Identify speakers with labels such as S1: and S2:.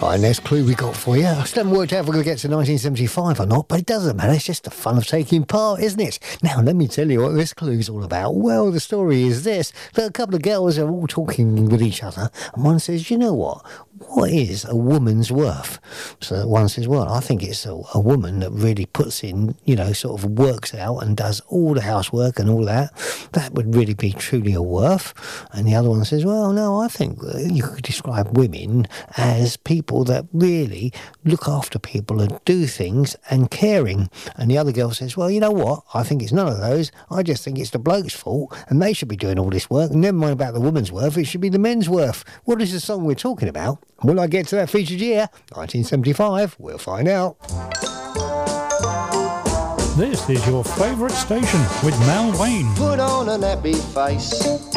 S1: Right, next clue we got for you. I still haven't worked out if we're going to get to 1975 or not, but it doesn't matter. It's just the fun of taking part, isn't it? Now, let me tell you what this clue is all about. Well, the story is this, that a couple of girls are all talking with each other, and one says, you know what is a woman's worth? So one says, well, I think it's a woman that really puts in, sort of works out and does all the housework and all that. That would really be truly a worth. And the other one says, well, no, I think you could describe women as people that really look after people and do things and caring. And the other girl says, well, you know what? I think it's none of those. I just think it's the bloke's fault and they should be doing all this work. And never mind about the woman's worth, it should be the men's worth. What is the song we're talking about? Will I get to that featured year? 1975. We'll find out.
S2: This is your favourite station with Mal Wayne.
S3: Put on an happy face.